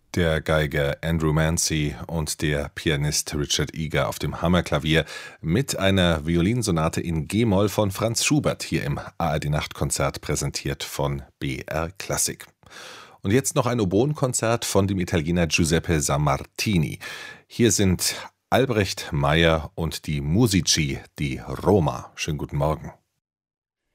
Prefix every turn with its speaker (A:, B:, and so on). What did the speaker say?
A: Der Geiger Andrew Mancy und der Pianist Richard Eager auf dem Hammerklavier mit einer Violinsonate in G-Moll von Franz Schubert hier im ARD-Nachtkonzert, präsentiert von BR Classic. Und jetzt noch ein Oboenkonzert von dem Italiener Giuseppe Sammartini. Hier sind Albrecht Meyer und die Musici di Roma. Schönen guten Morgen.